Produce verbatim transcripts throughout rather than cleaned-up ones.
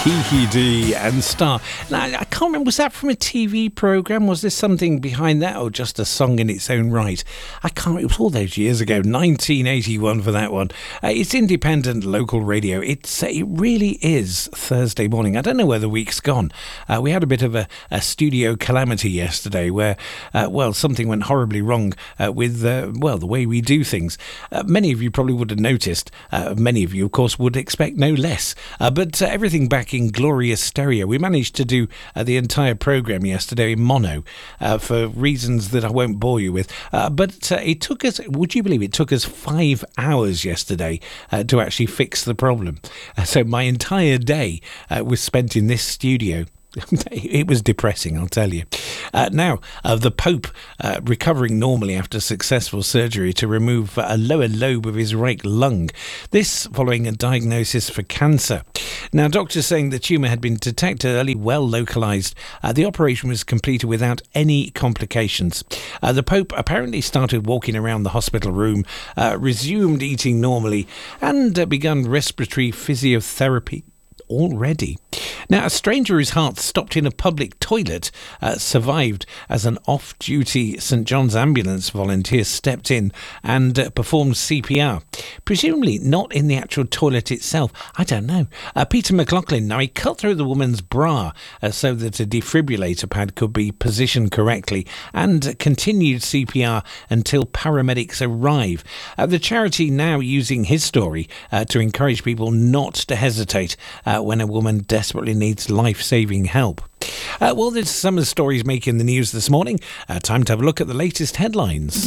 Kiki D and Star. Now, I can't remember, was that from a T V programme? Was there something behind that, or just a song in its own right? I can't, it was all those years ago, nineteen eighty-one for that one. Uh, it's independent local radio. It's uh, It really is Thursday morning. I don't know where the week's gone. Uh, we had a bit of a, a studio calamity yesterday where, uh, well, something went horribly wrong uh, with, uh, well, the way we do things. Uh, many of you probably would have noticed. Uh, many of you, of course, would expect no less. Uh, but uh, everything back in glorious stereo. We managed to do uh, the entire programme yesterday in mono uh, for reasons that I won't bore you with. Uh, but uh, it took us, would you believe it took us five hours yesterday uh, to actually fix the problem. Uh, so my entire day uh, was spent in this studio. It was depressing, I'll tell you. Uh, now, uh, the Pope uh, recovering normally after successful surgery to remove a lower lobe of his right lung. This following a diagnosis for cancer. Now, doctors saying the tumour had been detected early, well localised. Uh, the operation was completed without any complications. Uh, the Pope apparently started walking around the hospital room, uh, resumed eating normally, and uh, begun respiratory physiotherapy already. Now, a stranger whose heart stopped in a public toilet uh, survived as an off-duty St John's ambulance volunteer stepped in and uh, performed C P R. Presumably not in the actual toilet itself. I don't know. Uh, Peter McLaughlin, now he cut through the woman's bra uh, so that a defibrillator pad could be positioned correctly and uh, continued C P R until paramedics arrive. Uh, the charity now using his story uh, to encourage people not to hesitate uh, when a woman desperately needs life-saving help. Uh, well, there's some of the stories making the news this morning. Uh, time to have a look at the latest headlines.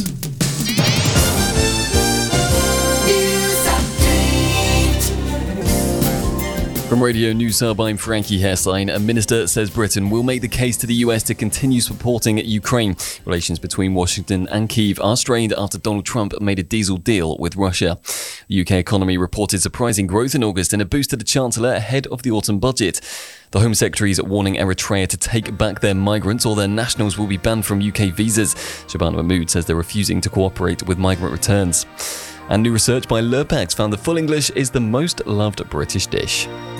From Radio News Hub, I'm Frankie Hessline. A minister says Britain will make the case to the U S to continue supporting Ukraine. Relations between Washington and Kyiv are strained after Donald Trump made a diesel deal with Russia. The U K economy reported surprising growth in August and a boost to the Chancellor ahead of the autumn budget. The Home Secretary is warning Eritrea to take back their migrants or their nationals will be banned from U K visas. Shabana Mahmood says they're refusing to cooperate with migrant returns. And new research by Lurpax found that full English is the most loved British dish.